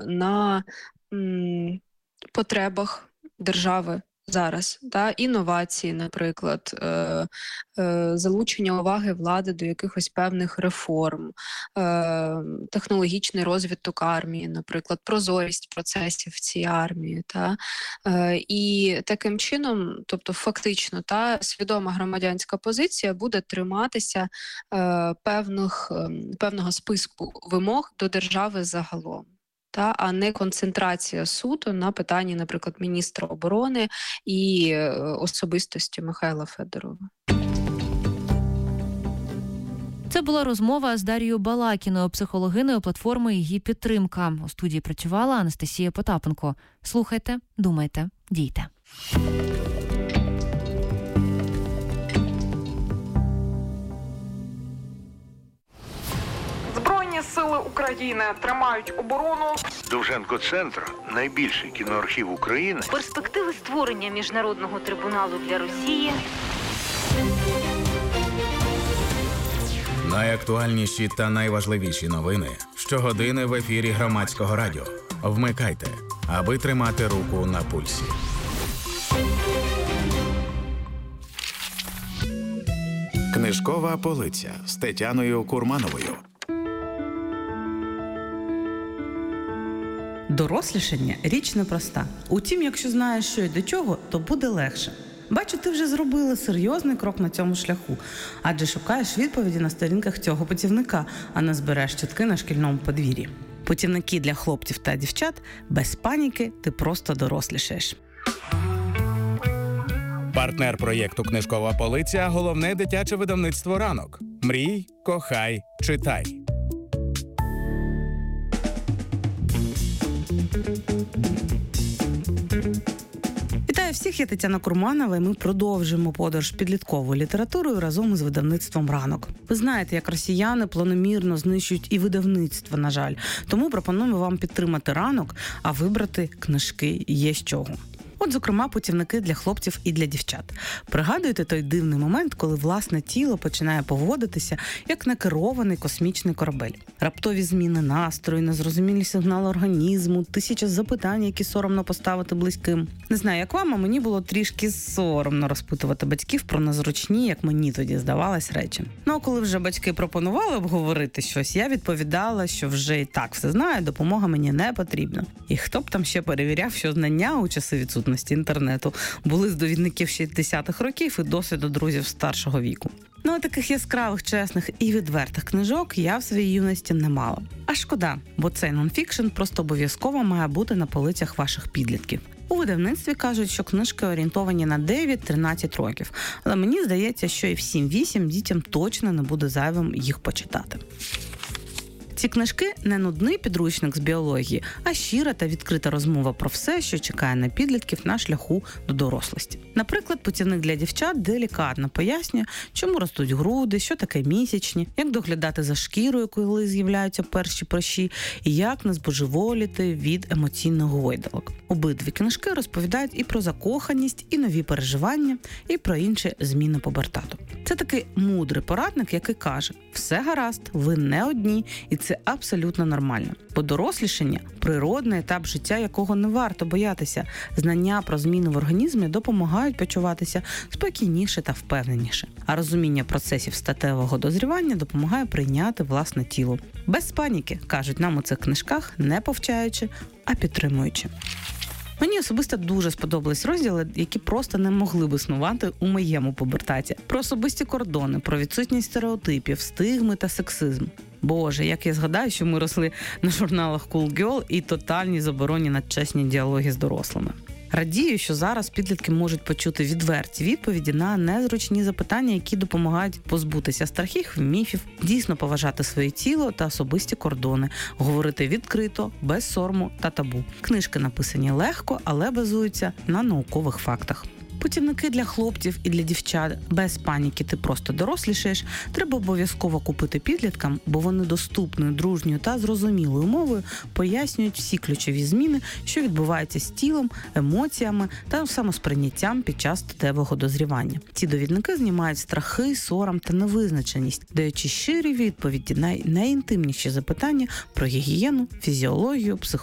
на потребах держави зараз. Інновації, наприклад, залучення уваги влади до якихось певних реформ, технологічний розвиток армії, наприклад, прозорість процесів в цій армії. І таким чином, тобто фактично, свідома громадянська позиція буде триматися певного списку вимог до держави загалом. А не концентрація суто на питанні, наприклад, міністра оборони і особистості Михайла Федорова. Це була розмова з Дарією Балакіною, психологиною платформи «Її підтримка». У студії працювала Анастасія Потапенко. Слухайте, думайте, дійте. Сили України тримають оборону. Довженко-центр – найбільший кіноархів України. Перспективи створення міжнародного трибуналу для Росії. Найактуальніші та найважливіші новини щогодини в ефірі Громадського радіо. Вмикайте, аби тримати руку на пульсі. Книжкова полиця з Тетяною Курмановою. Дорослішання – річ непроста. Утім, якщо знаєш, що і до чого, то буде легше. Бачу, ти вже зробила серйозний крок на цьому шляху, адже шукаєш відповіді на сторінках цього путівника, а не збереш чутки на шкільному подвір'ї. Путівники для хлопців та дівчат – без паніки, ти просто дорослішаєш. Партнер проєкту «Книжкова полиця» – головне дитяче видавництво «Ранок». Мрій, кохай, читай. Вітаю всіх, я Тетяна Курманова, і ми продовжуємо подорож підлітковою літературою разом із видавництвом «Ранок». Ви знаєте, як росіяни планомірно знищують і видавництво, на жаль. Тому пропонуємо вам підтримати «Ранок», а вибрати книжки є з чого. От, зокрема, путівники для хлопців і для дівчат. Пригадуєте той дивний момент, коли власне тіло починає поводитися як накерований космічний корабель? Раптові зміни настрою, незрозумілі сигнали організму, тисяча запитань, які соромно поставити близьким. Не знаю, як вам, а мені було трішки соромно розпитувати батьків про незручні, як мені тоді здавалось, речі. Ну, а коли вже батьки пропонували обговорити щось, я відповідала, що вже і так все знаю, допомога мені не потрібна. І хто б там ще перевіряв, що знання у часи відсутності інтернету були з довідників 60-х років і досвіду друзів старшого віку. Ну, а таких яскравих, чесних і відвертих книжок я в своїй юності не мала. А шкода, бо цей нонфікшн просто обов'язково має бути на полицях ваших підлітків. У видавництві кажуть, що книжки орієнтовані на 9-13 років, але мені здається, що і в 7-8 дітям точно не буде зайвим їх почитати. Ці книжки не нудний підручник з біології, а щира та відкрита розмова про все, що чекає на підлітків на шляху до дорослості. Наприклад, путівник для дівчат делікатно пояснює, чому ростуть груди, що таке місячні, як доглядати за шкірою, коли з'являються перші прищі, і як не збожеволіти від емоційних гойдалок. Обидві книжки розповідають і про закоханість, і нові переживання, і про інші зміни пубертату. Це такий мудрий порадник, який каже: все гаразд, ви не одні, і це абсолютно нормально. Бо дорослішання – природний етап життя, якого не варто боятися. Знання про зміни в організмі допомагають почуватися спокійніше та впевненіше. А розуміння процесів статевого дозрівання допомагає прийняти власне тіло. Без паніки, кажуть нам у цих книжках, не повчаючи, а підтримуючи. Мені особисто дуже сподобались розділи, які просто не могли б існувати у моєму пубертаті. Про особисті кордони, про відсутність стереотипів, стигми та сексизм. Боже, як я згадаю, що ми росли на журналах Cool Girl і тотальній забороні на чесні діалоги з дорослими. Радію, що зараз підлітки можуть почути відверті відповіді на незручні запитання, які допомагають позбутися страхів, міфів, дійсно поважати своє тіло та особисті кордони, говорити відкрито, без сорому та табу. Книжки написані легко, але базуються на наукових фактах. Путівники для хлопців і для дівчат без паніки ти просто дорослішаєш треба обов'язково купити підліткам, бо вони доступною, дружньою та зрозумілою мовою пояснюють всі ключові зміни, що відбуваються з тілом, емоціями та самосприйняттям під час статевого дозрівання. Ці довідники знімають страхи, сором та невизначеність, даючи щирі відповіді на найінтимніші запитання про гігієну, фізіологію, психологію,